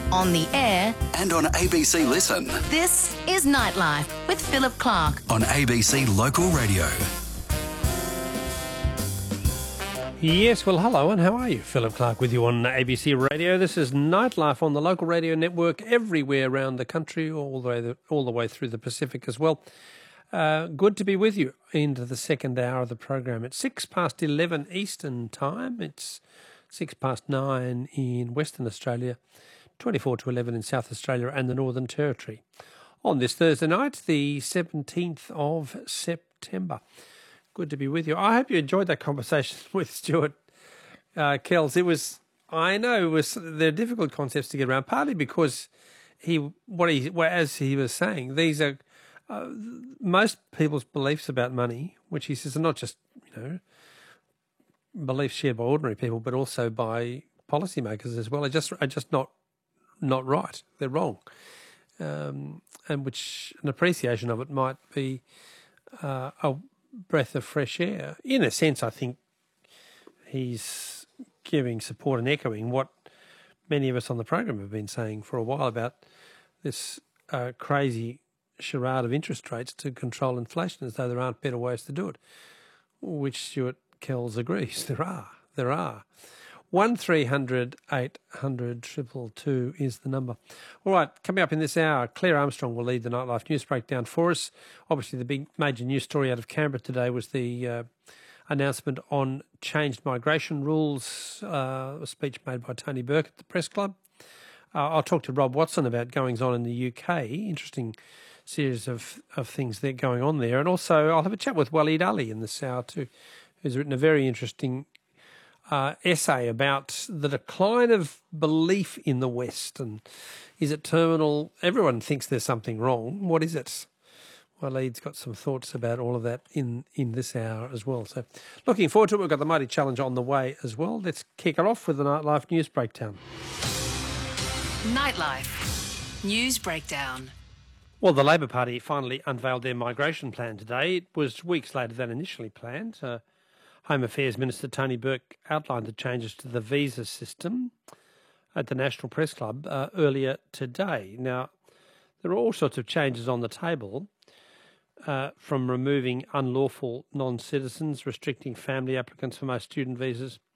on the air, and on ABC Listen. this is Nightlife with Philip Clark. On ABC Local Radio. Yes, well, hello, and how are you? Philip Clark with you on ABC Radio. This is Nightlife on the Local Radio Network everywhere around the country, all the way through the Pacific as well. Good to be with you into the second hour of the program. It's 11 Eastern Time. It's 9 in Western Australia, 24 to 11 in South Australia and the Northern Territory. On this Thursday night, the 17th of September. Good to be with you. I hope you enjoyed that conversation with Stuart Kells. They're difficult concepts to get around, partly because as he was saying, these are most people's beliefs about money, which he says are not just, beliefs shared by ordinary people, but also by policymakers as well, are just not right. They're wrong, and which an appreciation of it might be a breath of fresh air. In a sense, I think he's giving support and echoing what many of us on the program have been saying for a while about this crazy charade of interest rates to control inflation, as though there aren't better ways to do it, which Stuart Kells agrees there are. 1300 800 222 is the number. All right, coming up in this hour, Claire Armstrong will lead the Nightlife News Breakdown for us. Obviously, the big major news story out of Canberra today was the announcement on changed migration rules, a speech made by Tony Burke at the Press Club. I'll talk to Rob Watson about goings-on in the UK. Interesting series of things that are going on there. And also I'll have a chat with Waleed Ali in this hour too, who's written a very interesting essay about the decline of belief in the West. And is it terminal? Everyone thinks there's something wrong. What is it? Waleed's got some thoughts about all of that in this hour as well. So looking forward to it. We've got the Mighty Challenge on the way as well. Let's kick it off with the Nightlife News Breakdown. Nightlife News Breakdown. Well, the Labor Party finally unveiled their migration plan today. It was weeks later than initially planned. Home Affairs Minister Tony Burke outlined the changes to the visa system at the National Press Club earlier today. Now, there are all sorts of changes on the table, from removing unlawful non-citizens, restricting family applicants for most student visas,